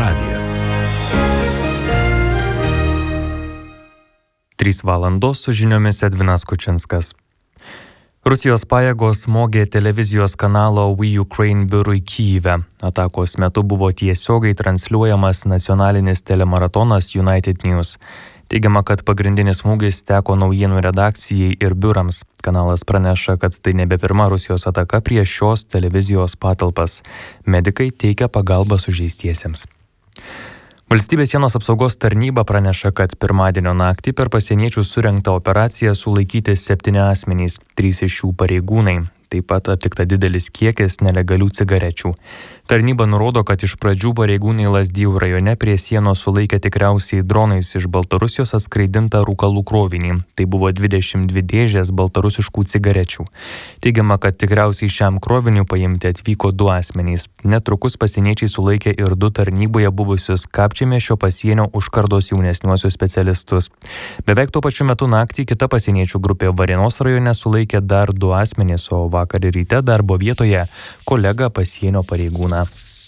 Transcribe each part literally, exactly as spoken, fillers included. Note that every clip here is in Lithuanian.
radijas. trys valandos su žiniomis Edvinas Kučinskas. Rusijos pajėgos smogė televizijos kanalo We Ukraine biurui Kyjive. Atakos metu buvo tiesiogiai transliuojamas nacionalinis telemaratonas United News. Teigiama, kad pagrindinis smūgis teko naujienų redakcijai ir biurams. Kanalas praneša, kad tai nebe pirma Rusijos ataka prieš šios televizijos patalpas. Medikai teikia pagalbą sužeistiesiems. Valstybės sienos apsaugos tarnyba praneša, kad pirmadienio naktį per pasieniečių surengtą operaciją sulaikyti septyni asmenys, trys iš jų pareigūnai. Taip pat aptikta didelis kiekis nelegalių cigarečių. Tarnyba nurodo, kad iš pradžių pareigūnai Lazdijų rajone prie sienos sulaikė tikriausiai dronais iš Baltarusijos atskraidintą rūkalų krovinį. Tai buvo dvidešimt dvi dėžės baltarusiškų cigarečių. Teigiama, kad tikriausiai šiam kroviniui paimti atvyko du asmenys. Netrukus pasieniečiai sulaikė ir du tarnyboje buvusius Kapčiamiesčio pasienio užkardos jaunesniuosius specialistus. Beveik tuo pačiu metu naktį kita pasieniečių grupė Varėnos rajone sulaikė dar du asmenys, o vakar ryte darbo vietoje kolegą pasienio pareigūną.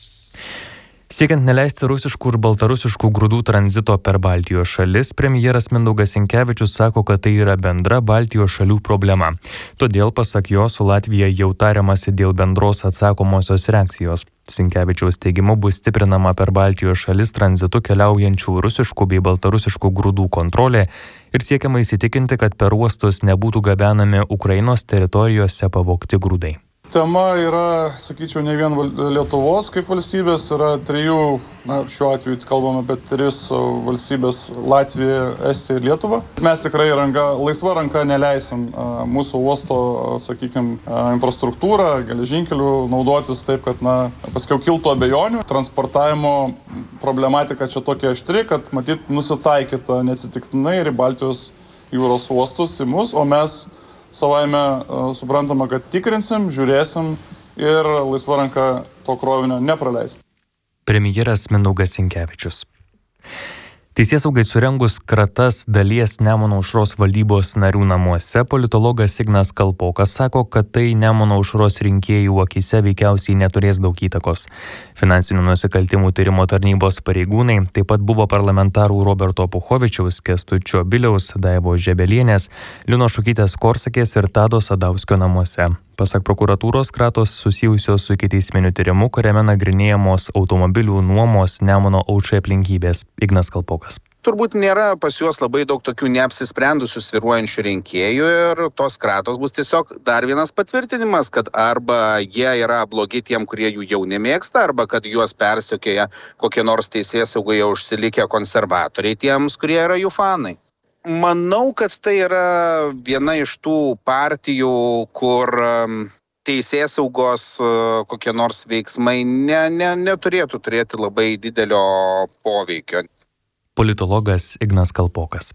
Siekiant neleisti rusiškų ir baltarusiškų grūdų tranzito per Baltijos šalis, premjeras Mindaugas Sinkevičius sako, kad tai yra bendra Baltijos šalių problema. Todėl, pasak jo, su Latvija jau tariamasi dėl bendros atsakomosios reakcijos. Sinkevičiaus teigimu bus stiprinama per Baltijos šalis tranzitu keliaujančių rusiškų bei baltarusiškų grūdų kontrolė ir siekiama įsitikinti, kad per uostus nebūtų gabenami Ukrainos teritorijose pavogti grūdai. Tema yra, sakyčiau, ne vien Lietuvos kaip valstybės, yra trijų, na, šiuo atveju kalbame apie tris valstybės - Latvija, Estija ir Lietuva. Mes tikrai ranka, laisva ranka neleisim mūsų uosto, sakykime, infrastruktūrą, geležinkelių naudotis taip, kad, na, paskiau kiltų abejonių. Transportavimo problematika čia tokia aštri, kad matyt nusitaikyta neatsitiktinai ir į Baltijos jūros uostus į mus, o mes savaime uh, suprantama, kad tikrinsim, žiūrėsim ir laisva ranka to krovinio nepraleisim. Premjeras Mindaugas Sinkevičius. Teisėsaugai surengus kratas dalies Nemuno aušros valdybos narių namuose, politologas Ignas Kalpokas sako, kad tai Nemuno aušros rinkėjų akyse veikiausiai neturės daug įtakos. Finansinių nusikaltimų tyrimo tarnybos pareigūnai taip pat buvo parlamentarų Roberto Puchovičiaus, Kęstučio Biliaus, Daivos Žebelienės, Lino Šukytės Korsakės ir Tado Sadauskio namuose. Pasak prokuratūros, kratos susijusios su ikiteisminiu tyrimu, kuriame nagrinėjamos automobilių nuomos Nemuno aušrai aplinkybės. Ignas Kalpokas. Turbūt nėra pas juos labai daug tokių neapsisprendusių sviruojančių rinkėjų ir tos kratos bus tiesiog dar vienas patvirtinimas, kad arba jie yra blogi tiem, kurie jų jau nemėgsta, arba kad juos persekioja kokie nors teisėsaugoje užsilikę konservatoriai tiems, kurie yra jų fanai. Manau, kad tai yra viena iš tų partijų, kur teisėsaugos kokie nors veiksmai ne, ne, neturėtų turėti labai didelio poveikio. Politologas Ignas Kalpokas.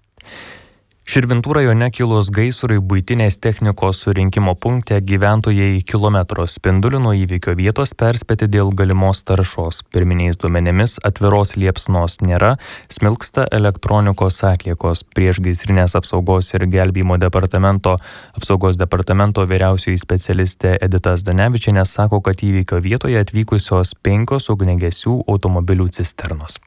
Širvintų rajone kilus gaisrui buitinės technikos surinkimo punkte gyventojai kilometro spinduliu nuo įvykio vietos perspėti dėl galimos taršos. Pirminiais duomenimis atviros liepsnos nėra, smilksta elektronikos atliekos. Priešgaisrinės apsaugos ir gelbėjimo departamento apsaugos departamento vyriausioji specialistė Edita Zdanevičienė sako, kad įvykio vietoje atvykusios penkios ugniagesių automobilių cisternos.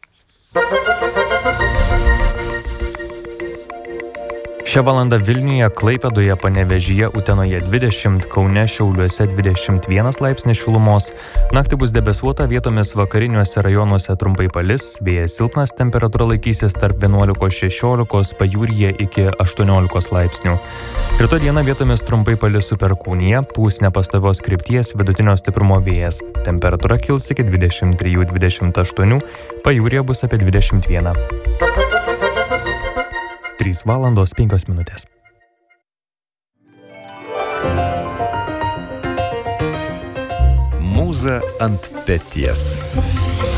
Šią valandą Vilniuje, Klaipėdoje, Panevėžyje, Utenoje dvidešimt, Kaune, Šiauliuose dvidešimt vienas laipsnis šilumos. Naktį bus debesuota, vietomis vakariniuose rajonuose trumpai palis, vėjas silpnas, temperatūra laikysis tarp vienuolikos šešiolikos, pajūryje iki aštuoniolikos laipsnių. Rytoj dieną vietomis trumpai palis su perkūnija, pūs nepastovios krypties vidutinio stiprumo vėjas. Temperatūra kils iki dvidešimt trijų dvidešimt aštuonių, pajūryje bus apie dvidešimt vieną. trys valandos penkios minutės. Mūza ant peties.